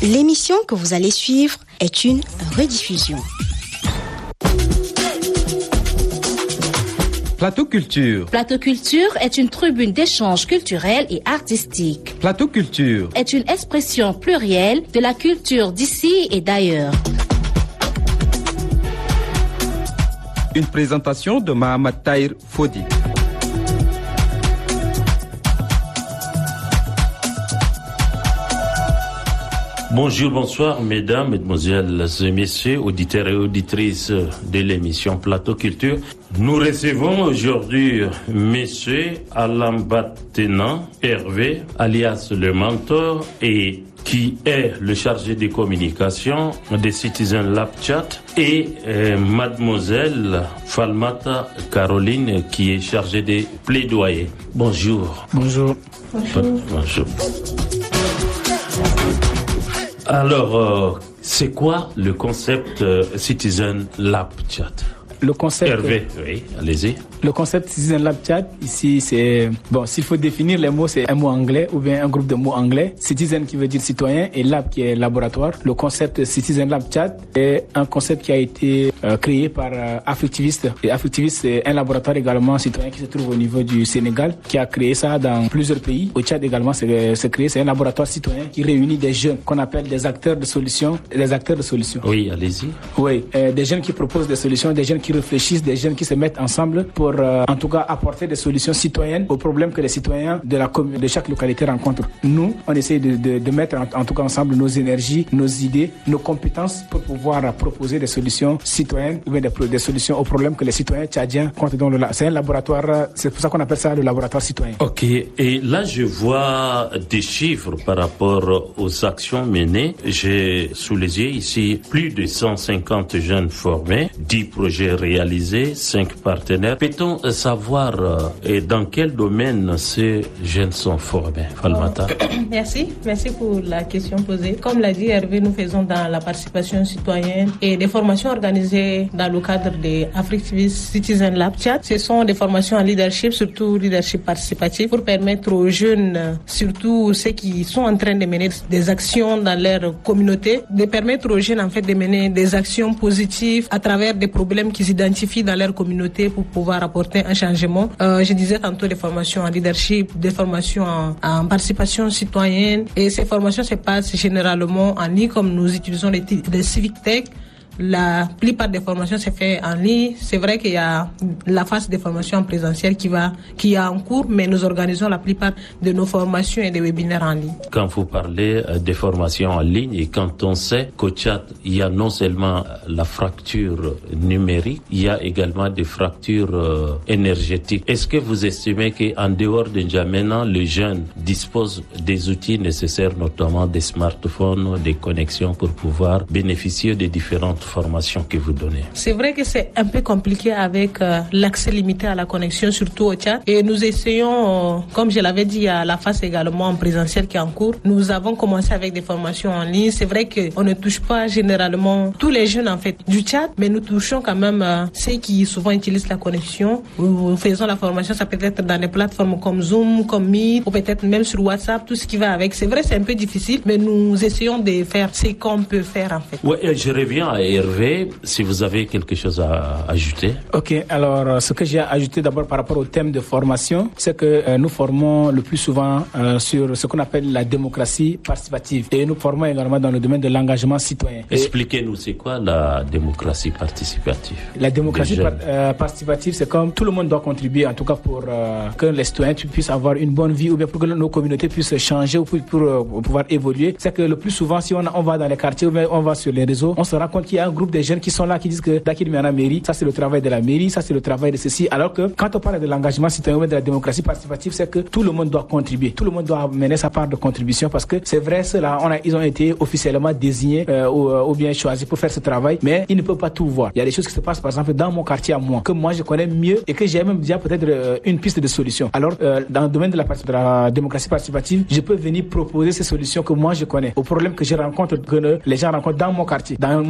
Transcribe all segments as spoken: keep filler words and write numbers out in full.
L'émission que vous allez suivre est une rediffusion. Plateau Culture. Plateau Culture est une tribune d'échange culturel et artistique. Plateau Culture est une expression plurielle de la culture d'ici et d'ailleurs. Une présentation de Mahamat Tahir Fodi. Bonjour, bonsoir, mesdames, mesdemoiselles et messieurs, auditeurs et auditrices de l'émission Plateau Culture. Nous recevons aujourd'hui monsieur Alain Battenan Hervé, alias le mentor, et qui est le chargé de communication de Citizen Lab Chat, et euh, mademoiselle Falmata Caroline, qui est chargée de plaidoyer. Bonjour. Bonjour. Bonjour. Bonjour. Alors, euh, c'est quoi le concept euh, Citizen Lab Chat? Le concept. Hervé, oui, allez-y. Le concept Citizen Lab Chat, ici, c'est... Bon, s'il faut définir les mots, c'est un mot anglais ou bien un groupe de mots anglais. Citizen qui veut dire citoyen et Lab qui est laboratoire. Le concept Citizen Lab Chat est un concept qui a été euh, créé par euh, Affectiviste. Et Affectiviste, c'est un laboratoire également citoyen qui se trouve au niveau du Sénégal, qui a créé ça dans plusieurs pays. Au Tchad également, c'est, c'est créé. C'est un laboratoire citoyen qui réunit des jeunes qu'on appelle des acteurs de solutions. Des acteurs de solutions. Oui, allez-y. Oui, euh, des jeunes qui proposent des solutions, des jeunes qui réfléchissent, des jeunes qui se mettent ensemble pour euh, en tout cas apporter des solutions citoyennes aux problèmes que les citoyens de la commune, de chaque localité rencontrent. Nous, on essaie de, de, de mettre en, en tout cas ensemble nos énergies, nos idées, nos compétences pour pouvoir euh, proposer des solutions citoyennes ou bien des, des solutions aux problèmes que les citoyens tchadiens rencontrent dans le la- c'est un laboratoire, euh, c'est pour ça qu'on appelle ça le laboratoire citoyen. Ok, et là je vois des chiffres par rapport aux actions menées. J'ai sous les yeux ici plus de cent cinquante jeunes formés, dix projets réalisés, cinq partenaires. Peut-on savoir euh, dans quel domaine ces jeunes sont formés, Falmata? Merci, merci pour la question posée. Comme l'a dit Hervé, nous faisons dans la participation citoyenne et des formations organisées dans le cadre des Affectivist Citizen Lab Chat. Ce sont des formations en leadership, surtout leadership participatif, pour permettre aux jeunes, surtout ceux qui sont en train de mener des actions dans leur communauté, de permettre aux jeunes en fait de mener des actions positives à travers des problèmes qu'ils identifient dans leur communauté pour pouvoir apporter un changement. Euh, je disais tantôt des formations en leadership, des formations en, en participation citoyenne, et ces formations se passent généralement en ligne, comme nous utilisons les, t- les Civic Tech. La plupart des formations se fait en ligne. C'est vrai qu'il y a la phase de formation en présentiel qui va, qui est en cours, mais nous organisons la plupart de nos formations et des webinaires en ligne. Quand vous parlez des formations en ligne et quand on sait qu'au Tchad, il y a non seulement la fracture numérique, il y a également des fractures euh, énergétiques. Est-ce que vous estimez qu'en dehors de N'Djamena, les jeunes disposent des outils nécessaires, notamment des smartphones, des connexions pour pouvoir bénéficier des différentes formation que vous donnez? C'est vrai que c'est un peu compliqué avec euh, l'accès limité à la connexion, surtout au Tchad. Et nous essayons, euh, comme je l'avais dit, à la phase également en présentiel qui est en cours. Nous avons commencé avec des formations en ligne. C'est vrai qu'on ne touche pas généralement tous les jeunes en fait du Tchad, mais nous touchons quand même euh, ceux qui souvent utilisent la connexion. Nous faisons la formation, ça peut être dans des plateformes comme Zoom, comme Meet, ou peut-être même sur WhatsApp, tout ce qui va avec. C'est vrai, c'est un peu difficile, mais nous essayons de faire ce qu'on peut faire en fait. Ouais, je reviens à Hervé, si vous avez quelque chose à ajouter. Ok, alors ce que j'ai ajouté d'abord par rapport au thème de formation, c'est que euh, nous formons le plus souvent euh, sur ce qu'on appelle la démocratie participative. Et nous formons également dans le domaine de l'engagement citoyen. Expliquez-nous, c'est quoi la démocratie participative? La démocratie par, euh, participative, c'est comme tout le monde doit contribuer, en tout cas pour euh, que les citoyens puissent avoir une bonne vie ou bien pour que nos communautés puissent changer ou pour, pour, euh, pour pouvoir évoluer. C'est que le plus souvent, si on, a, on va dans les quartiers ou bien on va sur les réseaux, on se rend compte qu'il y a un groupe de jeunes qui sont là, qui disent que Dakar Miana mairie, ça c'est le travail de la mairie, ça c'est le travail de ceci. Alors que quand on parle de l'engagement citoyen ou de la démocratie participative, c'est que tout le monde doit contribuer, tout le monde doit mener sa part de contribution, parce que c'est vrai, ceux-là, on a, ils ont été officiellement désignés euh, ou, euh, ou bien choisis pour faire ce travail, mais ils ne peuvent pas tout voir. Il y a des choses qui se passent par exemple dans mon quartier à moi, que moi je connais mieux et que j'ai même déjà peut-être euh, une piste de solution. Alors euh, dans le domaine de la, de la démocratie participative, je peux venir proposer ces solutions que moi je connais aux problèmes que je rencontre, que les gens rencontrent dans mon quartier, dans mon espace de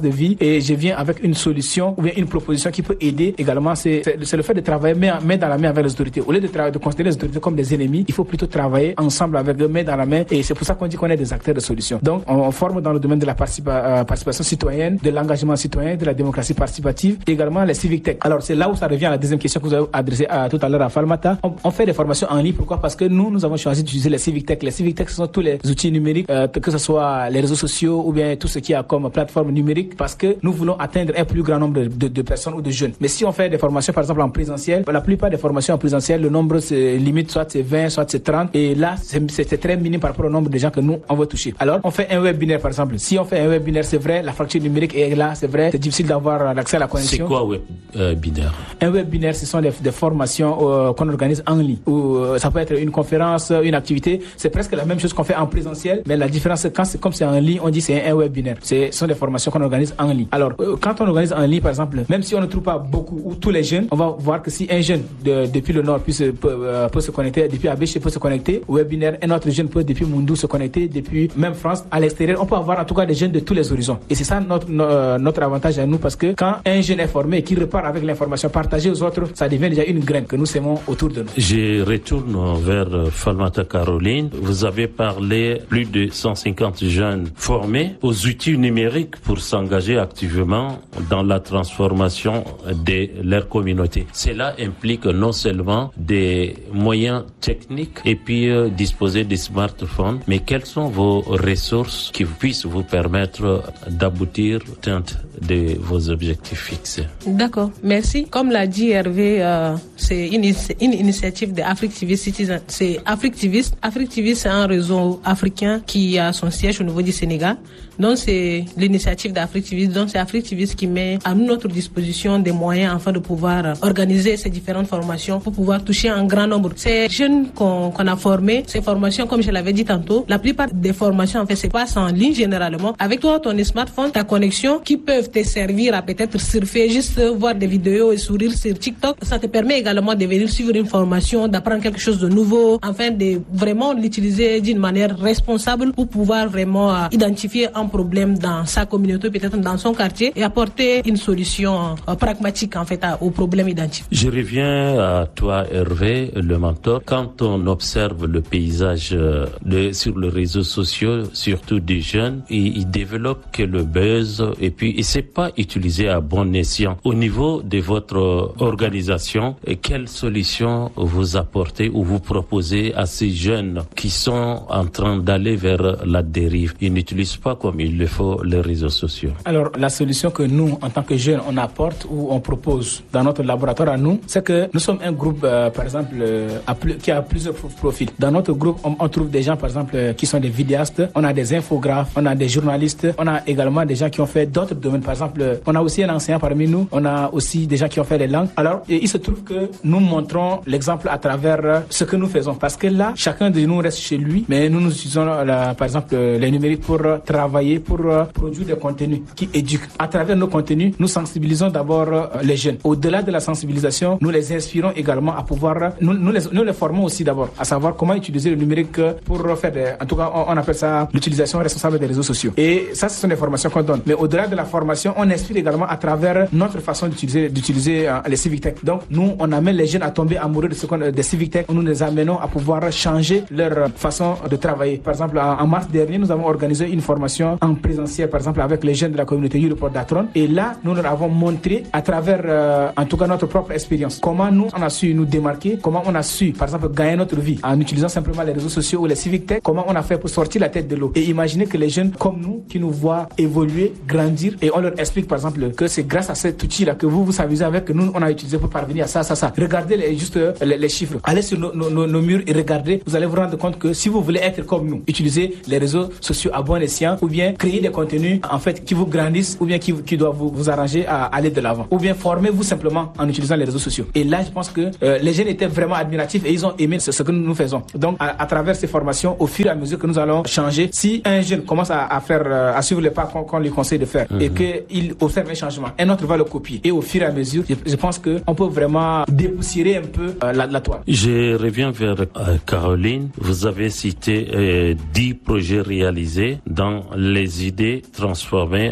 de vie et je viens avec une solution ou bien une proposition qui peut aider également. C'est, c'est, c'est le fait de travailler main, main dans la main avec les autorités. Au lieu de, tra- de considérer les autorités comme des ennemis, il faut plutôt travailler ensemble avec eux, main dans la main, et c'est pour ça qu'on dit qu'on est des acteurs de solution. Donc on, on forme dans le domaine de la participa- euh, participation citoyenne, de l'engagement citoyen, de la démocratie participative, également les civic tech. Alors c'est là où ça revient à la deuxième question que vous avez adressée à, tout à l'heure à Falmata. On, on fait des formations en ligne. Pourquoi? Parce que nous, nous avons choisi d'utiliser les civic tech. Les civic tech, ce sont tous les outils numériques, euh, que ce soit les réseaux sociaux ou bien tout ce qui a comme plateforme numérique, parce que nous voulons atteindre un plus grand nombre de, de, de personnes ou de jeunes. Mais si on fait des formations, par exemple en présentiel, la plupart des formations en présentiel, le nombre se limite, soit c'est vingt, soit c'est trente, et là c'est, c'est très minime par rapport au nombre de gens que nous on veut toucher. Alors on fait un webinaire par exemple. Si on fait un webinaire, c'est vrai, la fracture numérique est là, c'est vrai, c'est difficile d'avoir l'accès à la connexion. C'est quoi webinaire? Un webinaire, ce sont des, des formations euh, qu'on organise en ligne. Ou euh, ça peut être une conférence, une activité. C'est presque la même chose qu'on fait en présentiel, mais la différence, quand c'est, comme c'est en ligne, on dit c'est un webinaire. C'est, ce sont des formations qu'on organise en ligne. Alors, euh, quand on organise en ligne, par exemple, même si on ne trouve pas beaucoup ou tous les jeunes, on va voir que si un jeune de, depuis le Nord peut, se, peut, euh, peut se connecter, depuis Abéché peut se connecter au webinaire, un autre jeune peut depuis Moundou se connecter, depuis même France, à l'extérieur, on peut avoir en tout cas des jeunes de tous les horizons. Et c'est ça notre, notre, notre avantage à nous, parce que quand un jeune est formé et qu'il repart avec l'information partagée aux autres, ça devient déjà une graine que nous sémons autour de nous. Je retourne vers Falmata Caroline. Vous avez parlé plus de cent cinquante jeunes formés aux outils numériques pour s'engager activement dans la transformation de leur communauté. Cela implique non seulement des moyens techniques et puis euh, disposer des smartphones, mais quelles sont vos ressources qui puissent vous permettre d'aboutir à l'atteinte de vos objectifs fixés? D'accord, merci. Comme l'a dit Hervé, euh, c'est une, une initiative de Africtivist Citizen. C'est Africtivist. Africtivist, c'est un réseau africain qui a son siège au niveau du Sénégal. Donc c'est l'initiative d'Africtivist. Donc c'est Africtivist qui met à notre disposition des moyens afin de pouvoir organiser ces différentes formations pour pouvoir toucher un grand nombre. Ces jeunes qu'on, qu'on a formés, ces formations, comme je l'avais dit tantôt, la plupart des formations en fait se passent en ligne généralement. Avec toi, ton smartphone, ta connexion, qui peuvent te servir à peut-être surfer, juste voir des vidéos et sourire sur TikTok. Ça te permet également de venir suivre une formation, d'apprendre quelque chose de nouveau, afin de vraiment l'utiliser d'une manière responsable pour pouvoir vraiment euh, identifier un problème dans sa communauté, peut-être dans son quartier, et apporter une solution euh, pragmatique en fait à, au problème identifié. Je reviens à toi, Hervé, le mentor. Quand on observe le paysage euh, de, sur les réseaux sociaux, surtout des jeunes, ils, ils développent que le buzz, et puis et c'est pas utilisé à bon escient. Au niveau de votre organisation, quelles solutions vous apportez ou vous proposez à ces jeunes qui sont en train d'aller vers la dérive? Ils n'utilisent pas comme il le faut les réseaux sociaux. Alors, la solution que nous, en tant que jeunes, on apporte ou on propose dans notre laboratoire à nous, c'est que nous sommes un groupe, euh, par exemple, euh, à plus, qui a plusieurs profils. Dans notre groupe, on, on trouve des gens, par exemple, euh, qui sont des vidéastes, on a des infographes, on a des journalistes, on a également des gens qui ont fait d'autres domaines. Par exemple, euh, on a aussi un enseignant parmi nous, on a aussi des gens qui ont fait les langues. Alors, il se trouve que nous montrons l'exemple à travers euh, ce que nous faisons. Parce que là, chacun de nous reste chez lui, mais nous nous utilisons, euh, par exemple, euh, les numériques pour euh, travailler, pour euh, produire des contenus qui éduquent. À travers nos contenus, nous sensibilisons d'abord euh, les jeunes. Au-delà de la sensibilisation, nous les inspirons également à pouvoir, euh, nous, nous, les, nous les formons aussi d'abord, à savoir comment utiliser le numérique pour faire des, en tout cas, on, on appelle ça l'utilisation responsable des réseaux sociaux. Et ça, ce sont des formations qu'on donne. Mais au-delà de la formation, on inspire également à travers notre façon d'utiliser, d'utiliser euh, les civic tech. Donc, nous, on amène les jeunes à tomber amoureux de ce qu'on, des civic tech. Nous les amenons à pouvoir changer leur façon de travailler. Par exemple, en, en mars dernier, nous avons organisé une formation en présentiel, par exemple, avec les jeunes de la communauté Europort d'Atron. Et là, nous leur avons montré à travers, euh, en tout cas, notre propre expérience, comment nous, on a su nous démarquer, comment on a su, par exemple, gagner notre vie en utilisant simplement les réseaux sociaux ou les civic tech, comment on a fait pour sortir la tête de l'eau. Et imaginez que les jeunes comme nous, qui nous voient évoluer, grandir, et on leur explique, par exemple, que c'est grâce à cet outil-là que vous vous amusez avec, que nous, on a utilisé pour parvenir à ça, ça, ça. Regardez les, juste les, les chiffres. Allez sur nos, nos, nos murs et regardez. Vous allez vous rendre compte que si vous voulez être comme nous, utilisez les réseaux sociaux à bon escient, ou bien créer des contenus, en fait, qui vous grandissent, ou bien qui, qui doivent vous, vous arranger à aller de l'avant. Ou bien formez-vous simplement en utilisant les réseaux sociaux. Et là, je pense que euh, les jeunes étaient vraiment admiratifs et ils ont aimé ce, ce que nous, nous faisons. Donc, à, à travers ces formations, au fur et à mesure que nous allons changer, si un jeune commence à, à faire, euh, à suivre les pas qu'on, qu'on lui conseille de faire, mmh. et qu'il observe un changement, un autre va le copier. Et au fur et à mesure, je, je pense que on peut vraiment dépoussiérer un peu euh, la, la toile. Je reviens vers euh, Caroline. Vous avez cité euh, dix projets réalisés dans les idées transformées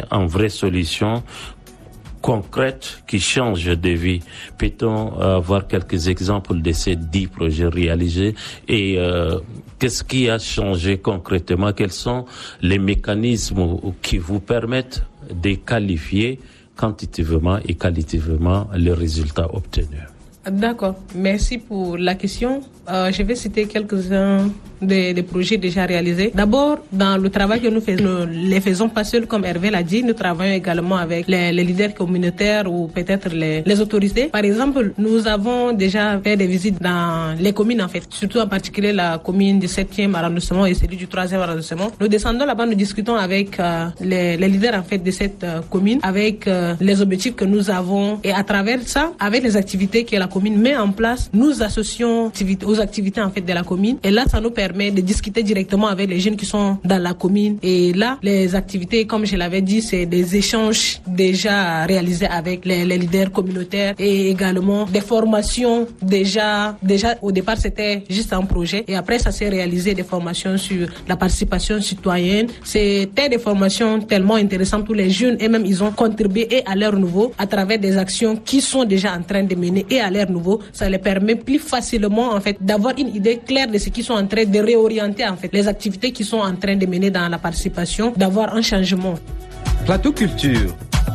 en vraies solutions concrètes qui changent de vie. Peut-on avoir quelques exemples de ces dix projets réalisés et euh, qu'est-ce qui a changé concrètement? Quels sont les mécanismes qui vous permettent de qualifier quantitativement et qualitativement les résultats obtenus? D'accord, merci pour la question. Euh, je vais citer quelques-uns des, des projets déjà réalisés. D'abord, dans le travail que nous faisons, nous les faisons pas seuls, comme Hervé l'a dit, nous travaillons également avec les, les leaders communautaires ou peut-être les, les autorités. Par exemple, nous avons déjà fait des visites dans les communes, en fait, surtout en particulier la commune du septième arrondissement et celui du troisième arrondissement. Nous descendons là-bas, nous discutons avec euh, les, les leaders en fait de cette euh, commune, avec euh, les objectifs que nous avons et à travers ça, avec les activités que la commune met en place, nous associons aux activités en fait de la commune et là ça nous permet de discuter directement avec les jeunes qui sont dans la commune et là les activités comme je l'avais dit c'est des échanges déjà réalisés avec les, les leaders communautaires et également des formations déjà déjà au départ c'était juste un projet et après ça s'est réalisé des formations sur la participation citoyenne. C'était des formations tellement intéressantes où les jeunes eux-mêmes ils ont contribué et à leur niveau à travers des actions qui sont déjà en train de mener et à leur nouveau ça les permet plus facilement en fait d'avoir une idée claire de ce qu'ils sont en train de réorienter en fait les activités qu'ils sont en train de mener dans la participation, d'avoir un changement. Plateau Culture.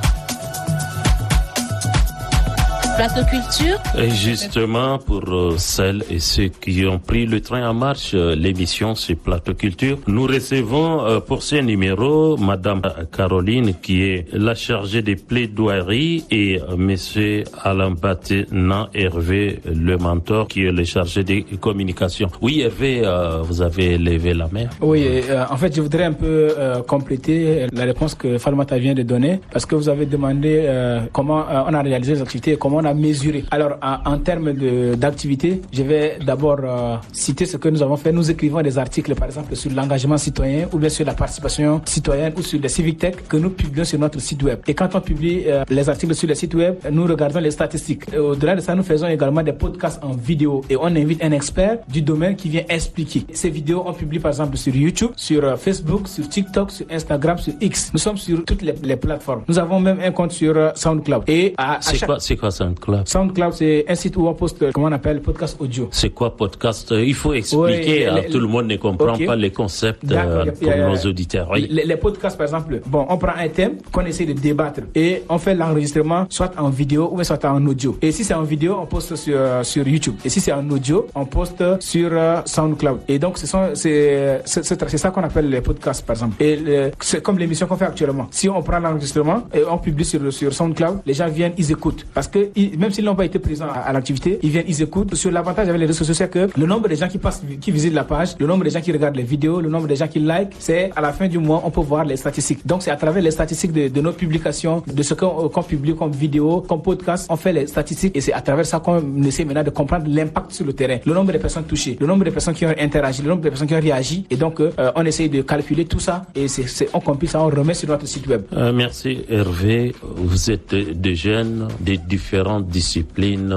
Plateau Culture. Et justement, pour euh, celles et ceux qui ont pris le train en marche, euh, l'émission c'est Plateau Culture. Nous recevons euh, pour ce numéro Madame Caroline qui est la chargée des plaidoiries et euh, Monsieur Alain Batenan Hervé, le mentor qui est le chargé des communications. Oui, Hervé, euh, vous avez levé la main. Oui, euh, en fait, je voudrais un peu euh, compléter la réponse que Falmata vient de donner parce que vous avez demandé euh, comment euh, on a réalisé les activités et comment on a mesuré. Alors, en, en termes de, d'activité, je vais d'abord euh, citer ce que nous avons fait. Nous écrivons des articles, par exemple, sur l'engagement citoyen ou bien sur la participation citoyenne ou sur les civic tech que nous publions sur notre site web. Et quand on publie euh, les articles sur le site web, nous regardons les statistiques. Et au-delà de ça, nous faisons également des podcasts en vidéo et on invite un expert du domaine qui vient expliquer. Ces vidéos, on publie par exemple sur YouTube, sur euh, Facebook, sur TikTok, sur Instagram, sur X. Nous sommes sur toutes les, les plateformes. Nous avons même un compte sur euh, SoundCloud. Et à, à c'est, chaque... quoi, c'est quoi SoundCloud? SoundCloud, c'est un site où on poste, comment on appelle, podcast audio. C'est quoi podcast? Il faut expliquer, ouais, les, tout le monde ne comprend okay. pas les concepts euh, pour y a, nos auditeurs. Oui. Les, les podcasts, par exemple, bon, on prend un thème qu'on essaie de débattre et on fait l'enregistrement soit en vidéo ou soit en audio. Et si c'est en vidéo, on poste sur, sur YouTube. Et si c'est en audio, on poste sur uh, SoundCloud. Et donc, ce sont, c'est, c'est, c'est, c'est ça qu'on appelle les podcasts, par exemple. Et le, c'est comme l'émission qu'on fait actuellement. Si on prend l'enregistrement et on publie sur, sur SoundCloud, les gens viennent, ils écoutent. Parce que ils, même s'ils n'ont pas été présents à, à l'activité, ils viennent, ils écoutent. Sur l'avantage avec les réseaux sociaux, c'est que le nombre de gens qui passent, qui visitent la page, le nombre de gens qui regardent les vidéos, le nombre de gens qui like, c'est à la fin du mois, on peut voir les statistiques. Donc, c'est à travers les statistiques de, de nos publications, de ce qu'on, qu'on publie comme vidéo, comme podcast, on fait les statistiques et c'est à travers ça qu'on essaie maintenant de comprendre l'impact sur le terrain, le nombre de personnes touchées, le nombre de personnes qui ont interagi, le nombre de personnes qui ont réagi. Et donc, euh, on essaie de calculer tout ça et c'est, c'est, on compile ça, on remet sur notre site web. Euh, merci Hervé. Vous êtes des jeunes des différentes disciplines,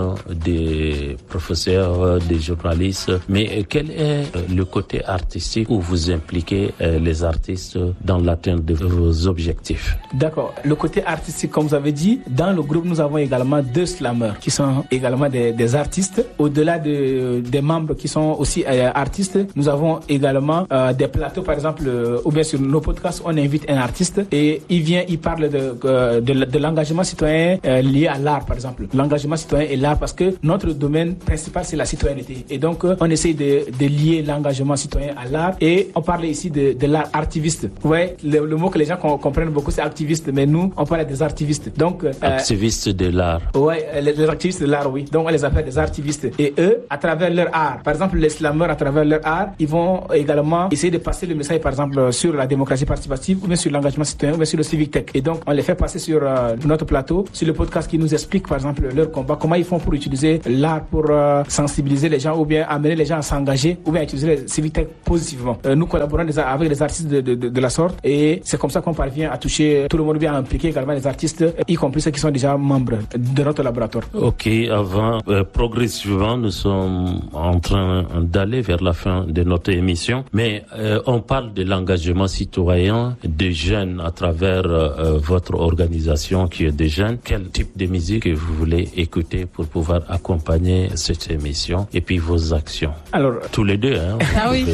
des professeurs, des journalistes. Mais quel est le côté artistique où vous impliquez les artistes dans l'atteinte de vos objectifs? D'accord. Le côté artistique, comme vous avez dit, dans le groupe, nous avons également deux slammers qui sont également des, des artistes. Au-delà de, des membres qui sont aussi euh, artistes, nous avons également euh, des plateaux, par exemple, euh, ou bien sur nos podcasts, on invite un artiste et il vient, il parle de, euh, de, de l'engagement citoyen euh, lié à l'art, par exemple. L'engagement citoyen est l'art parce que notre domaine principal, c'est la citoyenneté. Et donc, euh, on essaie de, de lier l'engagement citoyen à l'art et on parle ici de, de l'art activiste. Ouais, le, le mot que les gens comprennent beaucoup, c'est activiste, mais nous, on parle des activistes. Donc, euh, activistes de l'art. Ouais, les, les activistes de l'art, oui. Donc, on les appelle des activistes. Et eux, à travers leur art, par exemple, les slammers, à travers leur art, ils vont également essayer de passer le message, par exemple, sur la démocratie participative ou bien sur l'engagement citoyen ou bien sur le civic tech. Et donc, on les fait passer sur euh, notre plateau, sur le podcast qui nous explique, par exemple, exemple, leur combat, comment ils font pour utiliser l'art pour euh, sensibiliser les gens ou bien amener les gens à s'engager ou bien utiliser les civic tech positivement. Euh, nous collaborons des, avec des artistes de, de, de, de la sorte et c'est comme ça qu'on parvient à toucher tout le monde, bien à impliquer également les artistes, y compris ceux qui sont déjà membres de notre laboratoire. Ok, avant, euh, progressivement, nous sommes en train d'aller vers la fin de notre émission, mais euh, on parle de l'engagement citoyen des jeunes à travers euh, votre organisation qui est des jeunes. Quel type de musique que vous voulez écouter pour pouvoir accompagner cette émission et puis vos actions? Alors, tous les deux, hein? Ah oui,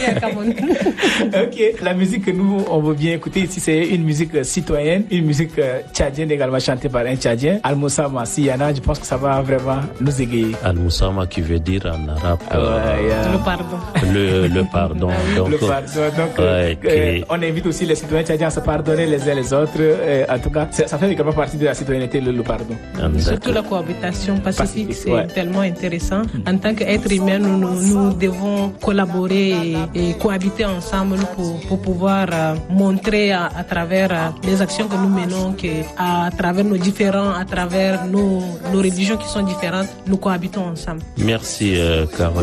ok, la musique que nous, on veut bien écouter ici, c'est une musique citoyenne, une musique tchadienne également chantée par un tchadien, Al-Moussama Siyana. Je pense que ça va vraiment nous égayer. Al-Moussama qui veut dire en arabe ah ouais, yeah. le pardon. Le, le pardon. Donc, le pardon. Donc, ouais, euh, okay. on invite aussi les citoyens tchadiens à se pardonner les uns les autres. Euh, en tout cas, ça fait également partie de la citoyenneté, le, le pardon. Surtout la cohabitation pacifique, pacifique c'est ouais. tellement intéressant. En tant qu'être humain, nous, nous, nous devons collaborer et, et cohabiter ensemble pour, pour pouvoir euh, montrer à, à travers euh, les actions que nous menons, que, à travers nos différents, à travers nos, nos religions qui sont différentes, nous cohabitons ensemble. Merci, euh, Carole.